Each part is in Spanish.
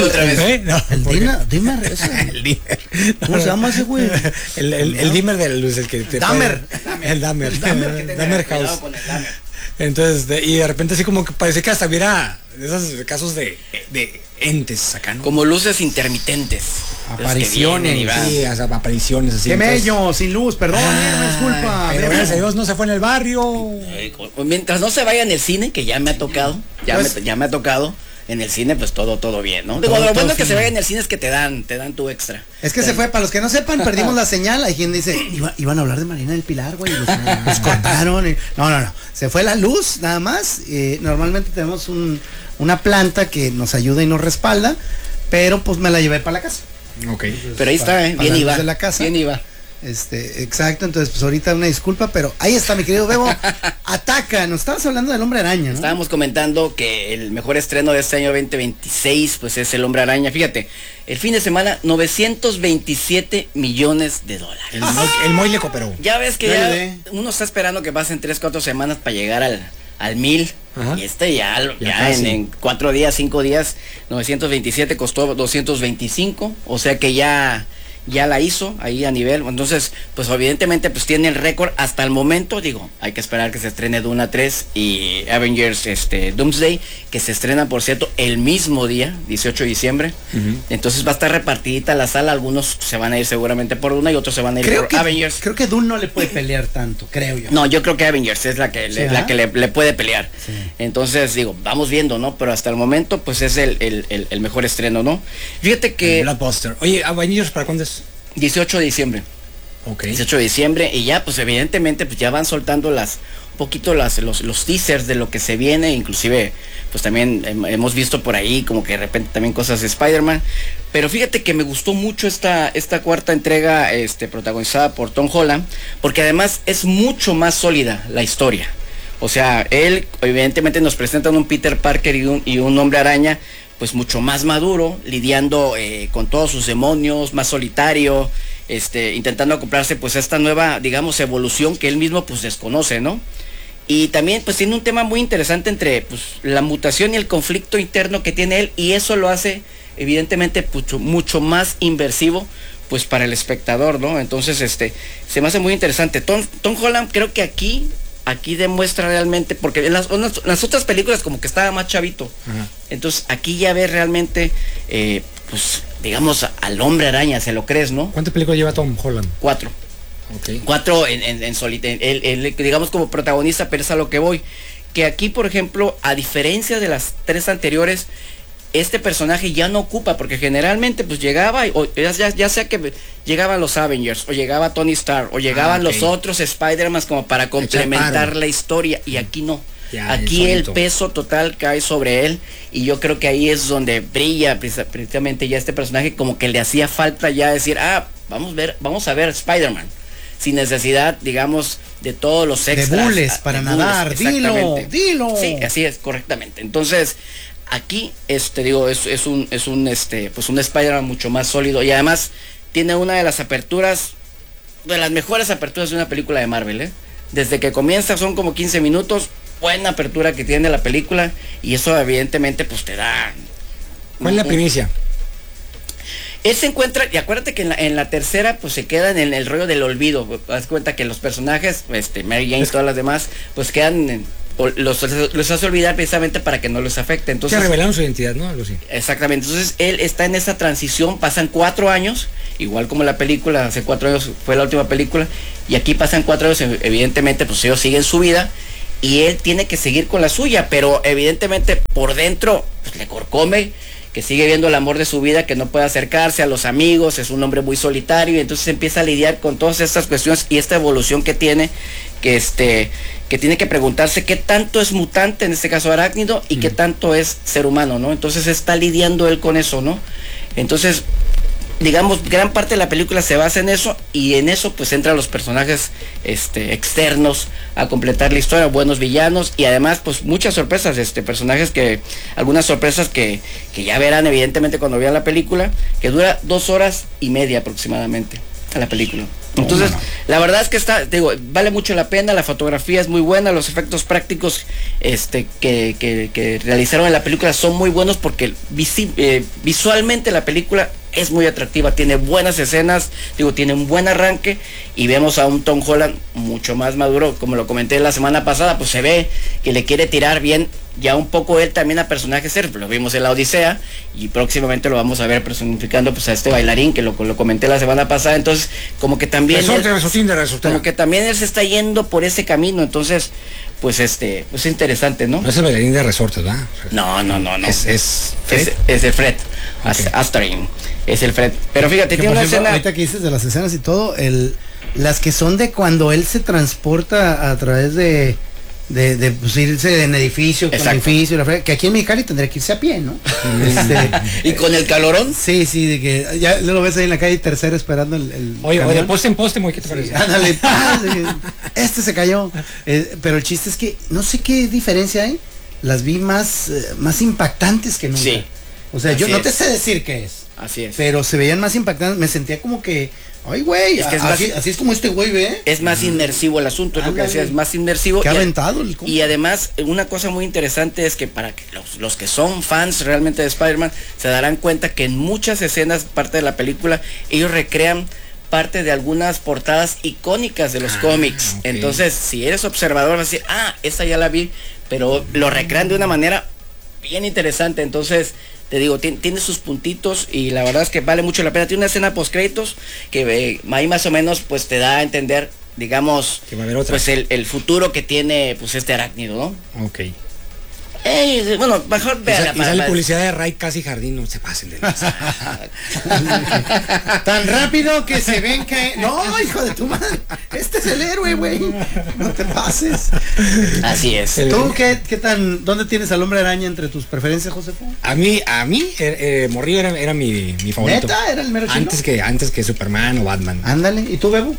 Otra vez. No, El Dimmer, el Dimmer. ¿Cómo se llama ese güey? El Dimmer de la luz, el que te Dahmer. El Dahmer. Dahmer House. Cuidado con el Dahmer. Entonces, y de repente así como que parece que hasta hubiera esos casos de entes acá, ¿no? Como luces intermitentes. Apariciones. Que vienen y van. Sí, hasta apariciones así. Qué entonces- mello, sin luz, perdón, disculpa. Pero gracias a Dios no se fue en el barrio. Mientras no se vaya en el cine, que ya me ha tocado, ya me ha tocado. En el cine, pues todo bien, ¿no? Digo, lo bueno que se vaya en el cine es que te dan tu extra. Es que se fue, para los que no sepan, perdimos la señal. Hay quien dice, iban a hablar de Marina del Pilar, güey, los cortaron. No. Se fue la luz, nada más. Normalmente tenemos una planta que nos ayuda y nos respalda, pero pues me la llevé para la casa. Ok. Pero ahí está, bien iba. De la casa. Bien iba. Exacto, entonces pues ahorita una disculpa, pero ahí está mi querido Bebo. Ataca, nos estabas hablando del Hombre Araña, ¿no? Estábamos comentando que el mejor estreno de este año 2026 pues es El Hombre Araña. Fíjate, el fin de semana 927 millones de dólares. El Moy le cooperó. Ya ves que uno está esperando que pasen 3-4 semanas para llegar al 1000. Ajá. Y ya casi. en 4 días, 5 días, 927 costó 225. O sea que ya la hizo ahí a nivel. Entonces, pues evidentemente pues tiene el récord hasta el momento. Digo, hay que esperar que se estrene Duna 3 y Avengers Doomsday, que se estrenan, por cierto, el mismo día, 18 de diciembre. Entonces va a estar repartidita la sala. Algunos se van a ir seguramente por Duna y otros se van a ir por Avengers. Creo que Dune no le puede pelear tanto, creo yo. No, yo creo que Avengers es la que le puede pelear. Sí. Entonces, digo, vamos viendo, ¿no? Pero hasta el momento, pues es el mejor estreno, ¿no? Fíjate que Blockbuster. Oye, Avengers, ¿para cuándo es? 18 de diciembre. Ok. 18 de diciembre y ya pues evidentemente pues ya van soltando los teasers de lo que se viene, inclusive pues también hemos visto por ahí como que de repente también cosas de Spider-Man, pero fíjate que me gustó mucho esta cuarta entrega protagonizada por Tom Holland, porque además es mucho más sólida la historia. O sea, él evidentemente nos presentan un Peter Parker y un Hombre Araña pues mucho más maduro, lidiando con todos sus demonios, más solitario, intentando acoplarse pues a esta nueva, digamos, evolución que él mismo pues desconoce, ¿no? Y también pues tiene un tema muy interesante entre pues la mutación y el conflicto interno que tiene él, y eso lo hace evidentemente mucho más inmersivo pues para el espectador, ¿no? Entonces se me hace muy interesante. Tom Holland creo que aquí demuestra realmente, porque en las otras películas como que estaba más chavito. Ajá. Entonces aquí ya ves realmente pues digamos al Hombre Araña, se lo crees, ¿no? ¿Cuántas películas lleva Tom Holland? 4. Okay. 4 en solitario, él, digamos como protagonista, pero es a lo que voy, que aquí por ejemplo, a diferencia de las 3 anteriores, este personaje ya no ocupa, porque generalmente pues llegaba, ya sea que llegaban los Avengers, o llegaba Tony Stark, o llegaban los otros Spider-Man como para complementar la historia, y aquí no. Ya, aquí el peso total cae sobre él, y yo creo que ahí es donde brilla precisamente ya este personaje, como que le hacía falta ya decir, vamos a ver Spider-Man, sin necesidad, digamos, de todos los extras. De bules para nadar, dilo. Sí, así es, correctamente. Entonces, aquí, digo, es un Spider-Man mucho más sólido, y además tiene una de las aperturas, de las mejores aperturas de una película de Marvel, Desde que comienza son como 15 minutos, buena apertura que tiene la película, y eso evidentemente pues te da... ¿Cuál es la primicia? Él se encuentra, y acuérdate que en la tercera pues se quedan en el rollo del olvido. Haz cuenta que los personajes, Mary Jane y todas las demás, pues quedan los hace olvidar precisamente para que no les afecte. Entonces se revelaron su identidad, ¿no? Algo así. Exactamente. Entonces él está en esa transición, pasan 4 años, igual como la película, hace 4 años fue la última película, y aquí pasan 4 años, evidentemente pues ellos siguen su vida, y él tiene que seguir con la suya, pero evidentemente por dentro pues, le corcome, que sigue viendo el amor de su vida, que no puede acercarse a los amigos, es un hombre muy solitario, y entonces empieza a lidiar con todas estas cuestiones y esta evolución que tiene, que tiene que preguntarse qué tanto es mutante, en este caso arácnido, y qué tanto es ser humano, ¿no? Entonces está lidiando él con eso, ¿no? Entonces, digamos, gran parte de la película se basa en eso, y en eso pues entran los personajes externos a completar la historia, buenos villanos, y además pues muchas sorpresas, personajes algunas sorpresas que ya verán evidentemente cuando vean la película, que dura 2 horas y media aproximadamente. a la película. Entonces, la verdad es que vale mucho la pena, la fotografía es muy buena, los efectos prácticos que realizaron en la película son muy buenos porque visualmente la película es muy atractiva, tiene buenas escenas, tiene un buen arranque y vemos a un Tom Holland mucho más maduro, como lo comenté la semana pasada, pues se ve que le quiere tirar bien ya un poco él también a personajes ser, lo vimos en la Odisea y próximamente lo vamos a ver personificando pues a este bailarín que lo comenté la semana pasada, entonces como que también como que también él se está yendo por ese camino, entonces pues pues interesante, ¿no? No es el bailarín de Resortes, ¿verdad? No. Es Fred. Es el Fred. Okay. Astaire. Es el Fred. Pero fíjate, tiene una escena. Ahorita que dices de las escenas y todo, las que son de cuando él se transporta a través de pues, irse en edificio con edificio, que aquí en Mexicali tendría que irse a pie, ¿no? Y con el calorón. Sí, de que ya lo ves ahí en la calle Tercera esperando el Oye, de poste en poste, muy, ¿qué te parece? Ándale, se cayó. Pero el chiste es que no sé qué diferencia hay. Las vi más impactantes que nunca. Sí. O sea, yo no te sé decir qué es. Así es. Pero se veían más impactantes. Me sentía como que, ay, güey, así es como este güey ve. Es más inmersivo el asunto, es lo que decía, es más inmersivo. Qué aventado el y además, una cosa muy interesante es que para que los que son fans realmente de Spider-Man se darán cuenta que en muchas escenas, parte de la película, ellos recrean parte de algunas portadas icónicas de los cómics. Okay. Entonces, si eres observador, vas a decir, esa ya la vi, pero lo recrean de una manera bien interesante. Entonces, te digo, tiene sus puntitos y la verdad es que vale mucho la pena. Tiene una escena post créditos que ahí más o menos pues te da a entender, digamos, que va a haber otra. Pues el futuro que tiene pues este arácnido, ¿no? Ok. Bueno, mejor vean. Y sale publicidad de Ray Casi Jardín, no se pasen de tan rápido que se ven que. No, hijo de tu madre. Este es el héroe, güey. No te pases. Así es. ¿Tú qué tan. ¿Dónde tienes al Hombre Araña entre tus preferencias, Josefo? A mí, Morrillo era mi favorito. ¿Neta? ¿Era el mero chino? Antes que Superman o Batman. Ándale. ¿Y tú, Bebo?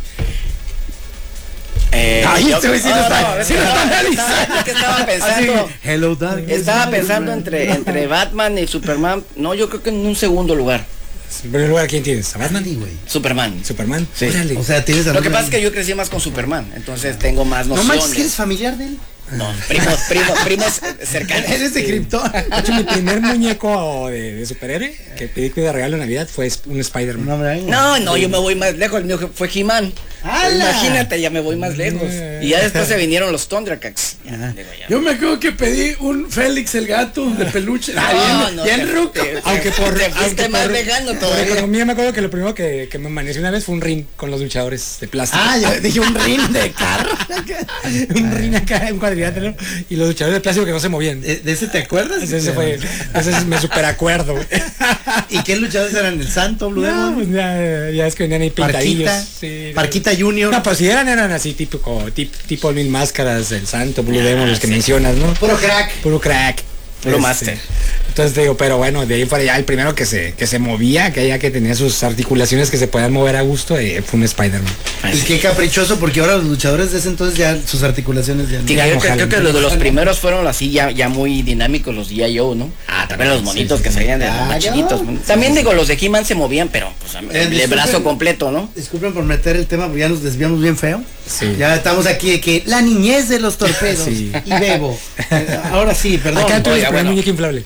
Estaba pensando. Hello, Dark. Estaba pensando entre Batman y Superman. No, yo creo que en un segundo lugar. ¿En primer lugar quién tienes? ¿A Batman? Superman. Sí. O sea, tienes lo que pasa es que yo crecí más con Superman, entonces tengo más nociones. No manches, ¿eres familiar de él? No, primos cercanos. Eres de Krypton. De hecho, mi primer muñeco de superhéroe que pedí de regalo en Navidad fue un Spider-Man. No, yo me voy más lejos. El mío fue He-Man. Imagínate, ya me voy más lejos. Y ya después se vinieron los Thundercats. Yo me acuerdo que pedí un Félix el gato de peluche. Bien ruco. Aunque por más lejano por economía me acuerdo que lo primero que me amaneció una vez fue un ring con los luchadores de plástico. Yo dije un ring de carro. Un ring acá, un cuadrilátero. Y los luchadores de plástico que no se movían. ¿De ese te acuerdas? Ese me super acuerdo. ¿Y qué luchadores eran? ¿El Santo, Blue Demon? Pues ya es que venían ahí pintadillos. Parquita Junior. No, pues si eran así tipo Mil Máscaras, el Santo, Blue Demon, los que mencionas, ¿no? Puro crack. Puro máster. Entonces digo, pero bueno, de ahí para allá el primero que se movía, que tenía sus articulaciones que se podían mover a gusto, fue un Spider-Man. Y qué caprichoso, porque ahora los luchadores de ese entonces ya sus articulaciones ya yo creo que los primeros fueron así ya muy dinámicos, los G.I. Joe, ¿no? También los monitos que salían de los machinitos. También digo, los de He-Man se movían, pero pues el brazo completo, ¿no? Disculpen por meter el tema, porque ya nos desviamos bien feo. Sí. Ya estamos aquí de que la niñez de los torpedos y Bebo. Ahora sí, perdón. Acá tú eres muñeca inflable.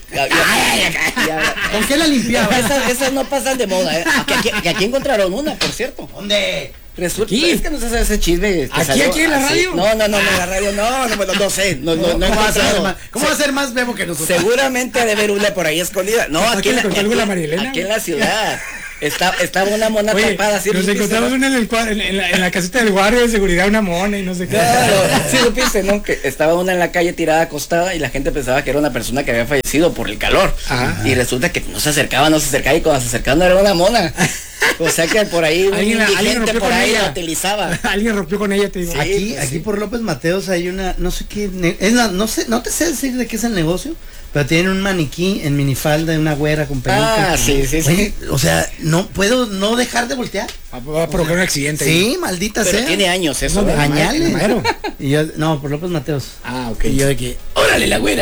¿Con qué la limpiaba? Esas no pasan de moda, ¿eh? Aquí encontraron una, por cierto. ¿Dónde? Resulta, es que no se sabe ese chisme. ¿Aquí en la radio? No, en la radio no sé. No ¿Cómo va a ser más Bebo que nosotros? Seguramente ha de haber una por ahí escondida. No, aquí en la ciudad. Estaba una mona tapada. ¿Sí nos encontramos una en la casita del guardia de seguridad, una mona y no sé qué. Sí supiste, ¿no? Que estaba una en la calle tirada acostada y la gente pensaba que era una persona que había fallecido por el calor. Y resulta que no se acercaba y cuando se acercaba no era una mona. O sea que por ahí alguien por ahí la utilizaba. Alguien rompió con ella, te digo. Sí, aquí por López Mateos hay una, no sé qué, no te sé decir de qué es el negocio, pero tienen un maniquí en minifalda de una güera con peluca. Sí. Oye, o sea, no puedo no dejar de voltear. Va a provocar un accidente. Sí, maldita pero sea. Tiene años eso. Añales. Y yo, por López Mateos. Ok. Y yo de que, órale la güera.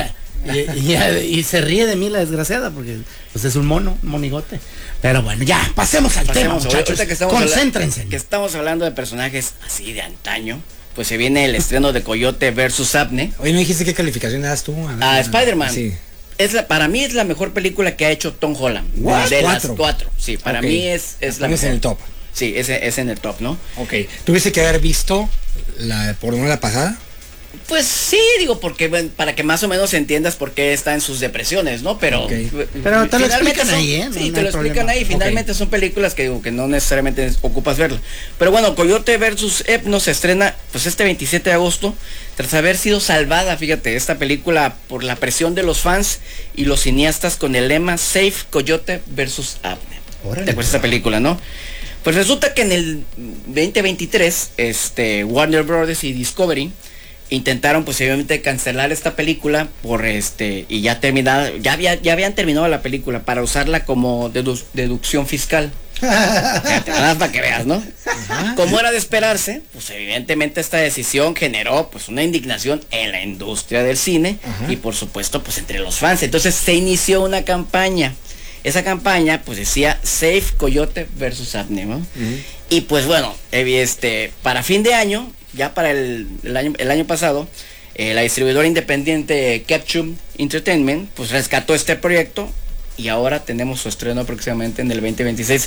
Y se ríe de mí la desgraciada porque pues es un monigote. Pero bueno, ya, pasemos al tema, muchachos. Ahorita que Concéntrense. que estamos hablando de personajes así de antaño, pues se viene el estreno de Coyote versus Abne. Oye, ¿no dijiste qué calificación le das tú? A Spider-Man. Sí. Para mí es la mejor película que ha hecho Tom Holland. What? De las ¿Cuatro? 4. Sí, para Ok. mí es la Pones mejor. en el top. Sí, es en el top, ¿no? Ok. ¿Tuviste que haber visto por una la pasada? Pues sí, digo, porque bueno, para que más o menos entiendas por qué está en sus depresiones, ¿no? Pero, Ok. Pero te lo finalmente explican ahí, ¿eh? Sí, No te hay lo explican problema. ahí. Finalmente son películas que digo que no necesariamente ocupas verla. Pero bueno, Coyote versus Epno se estrena pues este 27 de agosto, tras haber sido salvada, fíjate, esta película por la presión de los fans y los cineastas con el lema Safe Coyote versus Abner. Órale. ¿Te acuerdas de esta película, no? Pues resulta que en el 2023, Warner Brothers y Discovery intentaron pues obviamente cancelar esta película por y ya habían terminado la película para usarla como deducción fiscal. Fíjate, nada más para que veas, ¿no? Como era de esperarse, pues evidentemente esta decisión generó pues una indignación en la industria del cine. Ajá. Y por supuesto pues entre los fans. Entonces se inició una campaña. Esa campaña pues decía Safe Coyote versus Abne, ¿no? Y pues bueno, para fin de año, ya para el año pasado, la distribuidora independiente Capture Entertainment pues rescató este proyecto y ahora tenemos su estreno aproximadamente en el 2026.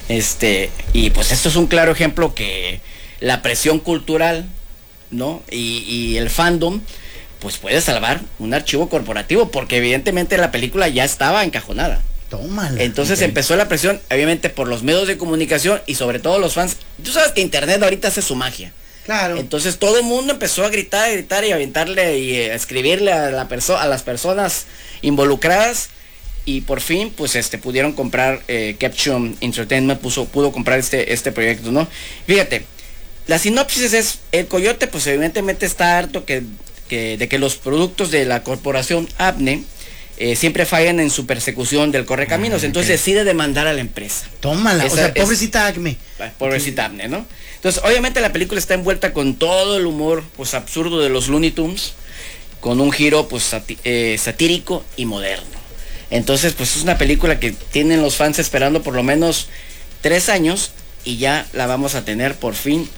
Y pues esto es un claro ejemplo que la presión cultural, ¿no? Y el fandom pues puede salvar un archivo corporativo, porque evidentemente la película ya estaba encajonada. Tómala. Entonces empezó la presión, obviamente por los medios de comunicación y sobre todo los fans. Tú sabes que internet ahorita hace su magia. Claro. Entonces todo el mundo empezó a gritar y aventarle y a escribirle a las personas involucradas. Y por fin pues pudieron comprar, Capture Entertainment pudo comprar este proyecto, ¿no? Fíjate, la sinopsis es: el Coyote pues evidentemente está harto de que los productos de la corporación Abne siempre fallan en su persecución del correcaminos. Entonces decide demandar a la empresa. Tómala. O sea, pobrecita Acme. Pobrecita Abne, ¿no? Entonces obviamente la película está envuelta con todo el humor pues absurdo de los Looney Tunes, con un giro pues satírico y moderno. Entonces pues es una película que tienen los fans esperando por lo menos 3 años, y ya la vamos a tener por fin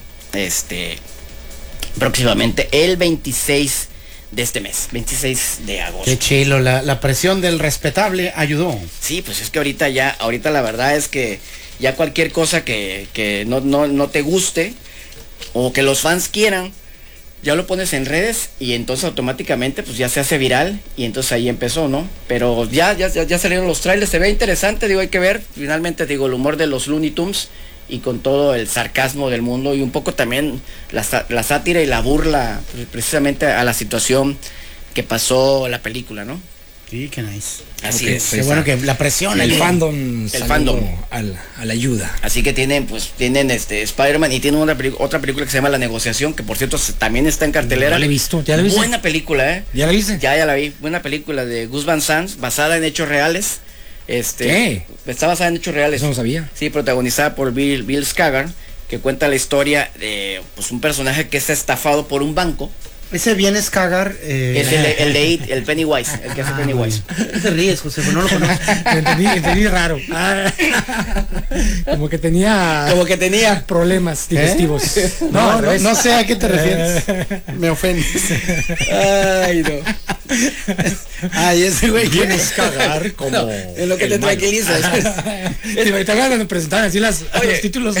próximamente el 26 de este mes, 26 de agosto. Qué chilo, la presión del respetable ayudó. Sí, pues es que ahorita la verdad es que ya cualquier cosa que no te guste o que los fans quieran, ya lo pones en redes y entonces automáticamente pues ya se hace viral, y entonces ahí empezó, ¿no? Pero ya salieron los trailers, se ve interesante, digo, hay que ver, finalmente digo, el humor de los Looney Tunes y con todo el sarcasmo del mundo y un poco también la sátira y la burla precisamente a la situación que pasó la película, ¿no? Sí, qué nice. Así Ok, es. Qué bueno que la presión. El ayudó. fandom. El fandom. A la ayuda. Así que tienen Spider-Man, y tienen otra película que se llama La Negociación, que por cierto también está en cartelera. Ya la he visto, ¿ya la viste? Buena película, ¿eh? ¿Ya la viste? Ya la vi. Buena película de Gus Van Sant, basada en hechos reales. ¿Qué? Está basada en hechos reales. Eso no sabía. Sí, protagonizada por Bill Skarsgård, que cuenta la historia de pues un personaje que es estafado por un banco. Ese bien es cagar. Es el de It, el Pennywise, el que hace Pennywise. ¿Qué te ríes, José? No lo conozco. entendí raro. Como que tenía problemas digestivos. No, al revés. no sé a qué te refieres. Me ofendes. Ay, no. Ay, ese güey. Vienes cagar como. No, en lo que te el malo. tranquilizas. Te van a presentar así los títulos.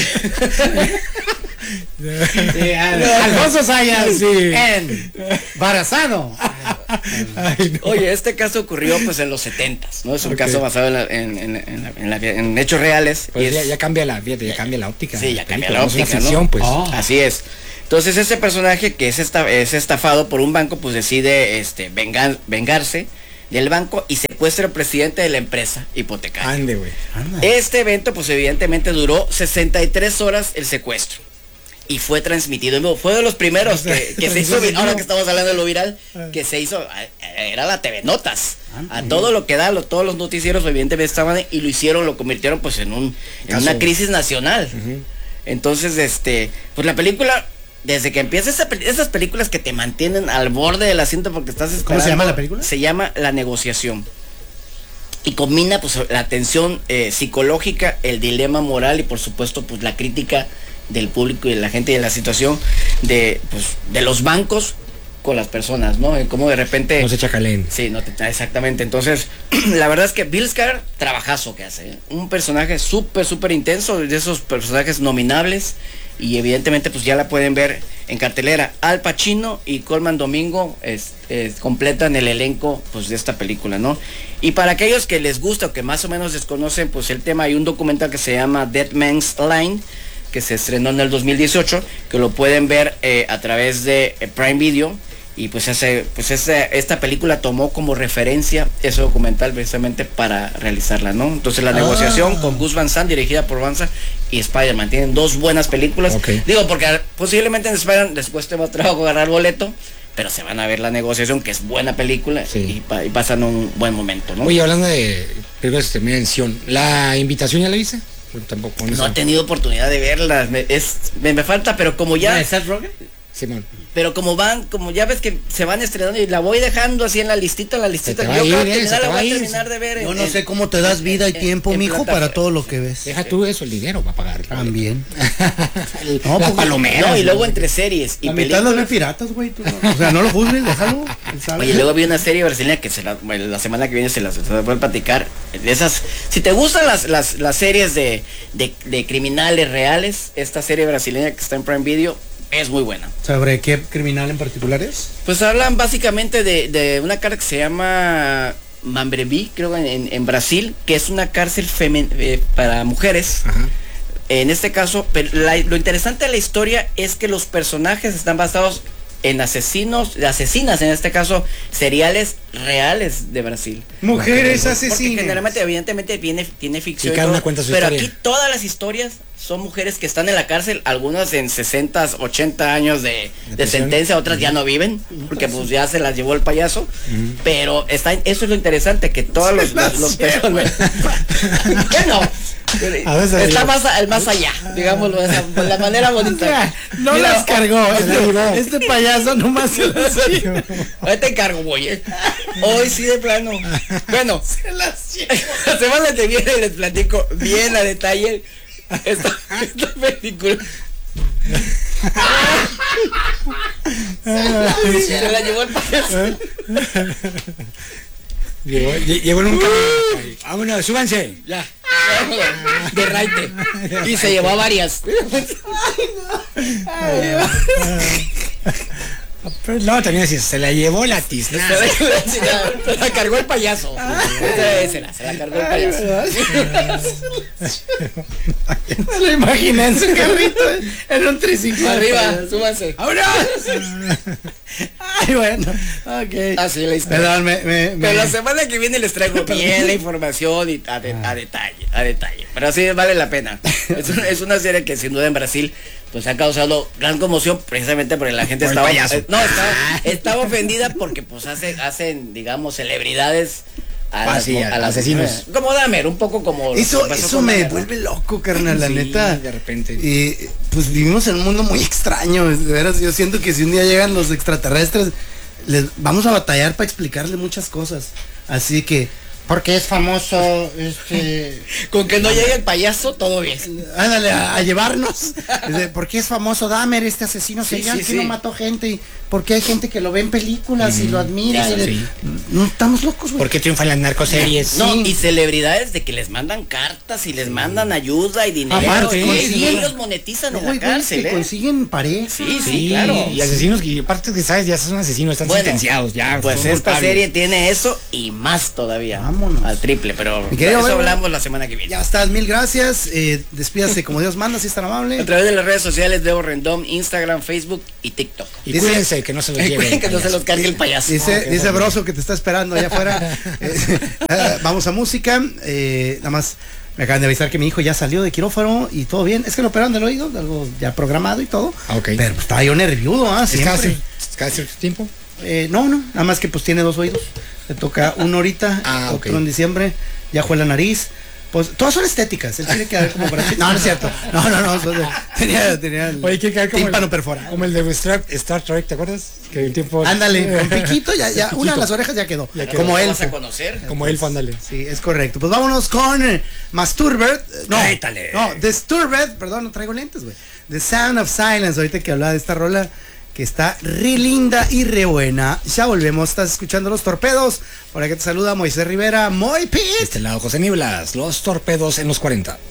Alfonso Sayas, Sí. embarazado. Ay, no. Oye, este caso ocurrió pues en los 70s, ¿no? Es un Ok. caso basado en hechos reales. Pues y es- ya cambia la óptica. Sí, ya cambia película, la no es una óptica, ¿no? ficción, pues. Oh. Así es. Entonces ese personaje que es estafado por un banco, pues decide vengarse del banco y secuestra al presidente de la empresa hipotecaria. Ande, güey. Este evento pues evidentemente duró 63 horas el secuestro. Y fue transmitido en vivo. Fue de los primeros que se hizo, ahora que estamos hablando de lo viral, que se hizo, era la TV Notas. A todo lo que da, todos los noticieros evidentemente estaban ahí, y lo convirtieron pues en una crisis nacional. Entonces, pues la película desde que empieza esas películas que te mantienen al borde del asiento porque estás esperando. ¿Cómo se llama la película? Se llama La Negociación. Y combina pues la tensión psicológica, el dilema moral y por supuesto pues la crítica del público y de la gente y de la situación de los bancos con las personas, ¿no? Como de repente... No se chacalen. Sí, exactamente. Entonces, la verdad es que Bill Skarsgård, trabajazo que hace, ¿eh? Un personaje súper intenso, de esos personajes nominables, y evidentemente pues ya la pueden ver en cartelera. Al Pacino y Colman Domingo completan el elenco pues de esta película, ¿no? Y para aquellos que les gusta o que más o menos desconocen pues el tema, hay un documental que se llama Dead Man's Line, que se estrenó en el 2018, que lo pueden ver a través de Prime Video. Y pues esta película tomó como referencia ese documental precisamente para realizarla, ¿no? Entonces La Negociación con Gus Van Sant, dirigida por Van Sant, y Spider-Man. Tienen dos buenas películas. Okay. Digo, porque posiblemente en Spider-Man les cueste más trabajo agarrar boleto, pero se van a ver La Negociación, que es buena película, sí. y pasan un buen momento, ¿no? Oye, hablando de películas de mención, ¿La Invitación ya la viste? Tampoco. No he tenido oportunidad de verla, me falta, pero como ya... ¿De Seth Rogen? Simón. Pero como ya ves que se van estrenando y la voy dejando así en la listita, yo creo que la voy a terminar de ver. Yo no sé cómo te das vida y tiempo, mijo, para todo lo que ves. Deja tú eso, el dinero va a pagar. También. No, la palomera. No, y luego entre series y películas. Los piratas, güey. O sea, no lo juzgues, déjalo. Oye, luego vi una serie brasileña que la semana que viene se las voy a platicar. De esas, si te gustan las series de criminales reales, esta serie brasileña que está en Prime Video es muy buena. ¿Sobre qué criminal en particular es? Pues hablan básicamente de una cárcel que se llama Mambrebi, creo en Brasil, que es una cárcel para mujeres. Ajá. En este caso, pero lo interesante de la historia es que los personajes están basados en asesinas en este caso, seriales reales de Brasil. Mujeres asesinas. Porque generalmente, evidentemente, tiene ficción. Y cada una cuenta su pero historia. Aquí todas las historias son mujeres que están en la cárcel, algunas en 60, 80 años de sentencia, otras ya no viven, porque pues ya se las llevó el payaso. Pero eso es lo interesante, que todos los personajes. Bueno, está más allá, digámoslo de la manera bonita. No Mira, las cargó. Este payaso nomás se las llevó. Ahí te encargo, güey. Hoy sí de plano. Bueno, Se las llevó. la semana que viene les platico bien a detalle esta película. Se la llevó el payaso. Llegó en un carro. Vámonos, súbanse. Ya. De raite. Y se llevó a varias. No, también decís, se la llevó la tiznada. Se la cargó el payaso. Se la cargó el payaso. Me lo imaginé en su carrito, en un triciclo. Arriba, súbanse. ¡Ahora! Ay, bueno, ok. Así la historia. Perdón, Pero la semana que viene les traigo bien la información y a detalle. Pero sí vale la pena. Es una serie que sin duda en Brasil pues ha causado gran conmoción precisamente porque la gente estaba ofendida porque pues hacen digamos celebridades a las asesinos. Como Dahmer, un poco como eso me vuelve loco, carnal, la neta. De repente. Pues vivimos en un mundo muy extraño, de veras. Yo siento que si un día llegan los extraterrestres, les vamos a batallar para explicarle muchas cosas. Así que, porque es famoso, con que no llegue el payaso, todo bien. Ándale, a llevarnos. ¿Por qué es famoso Dahmer, este asesino serial que no mató gente? Y ¿por qué hay gente que lo ve en películas y lo admira? No estamos locos, güey. ¿Por qué triunfan las narcoseries? No, y celebridades de que les mandan cartas y les mandan ayuda y dinero. Aparte, y ellos monetizan en la cárcel, que consiguen pareja. Sí, claro. Y asesinos que aparte que sabes, ya son asesinos, están sentenciados ya. Pues esta serie tiene eso y más todavía. Vámonos. Al triple, pero de eso hablamos la semana que viene. Ya estás, mil gracias. Despídase como Dios manda, si es tan amable. A través de las redes sociales de Rendón, Instagram, Facebook y TikTok. Y cuídense que no se los lleve. Que no se los cargue el payaso. Dice Broso que te está esperando allá afuera. Vamos a música. Nada más me acaban de avisar que mi hijo ya salió de quirófano y todo bien. Es que lo operaron del oído, algo ya programado y todo. Okay. Pero pues, estaba yo nervioso, ¿Cada cierto tiempo? No, nada más que pues tiene 2 oídos. Le toca uno ahorita, otro en diciembre. Ya fue la nariz. Pues todas son estéticas, él tiene que haber como Brad Pitt. No, no es cierto. No, tenía el Oye, que cae como tímpano perforado. como el de Star Trek, ¿te acuerdas? Que un tiempo. Ándale, con piquito, ya, Piquito. una de las orejas ya quedó. Ya quedó. Como Lo él. vas a conocer. Como él, ándale. Sí, es correcto. Pues vámonos con Masturbed. Crétale. No, Disturbed, perdón, no traigo lentes, güey. The Sound of Silence, ahorita que hablaba de esta rola que está re linda y re buena. Ya volvemos, estás escuchando Los Torpedos. Por aquí te saluda Moisés Rivera, Moy Pit. De este lado, José Niblas, Los Torpedos en los 40.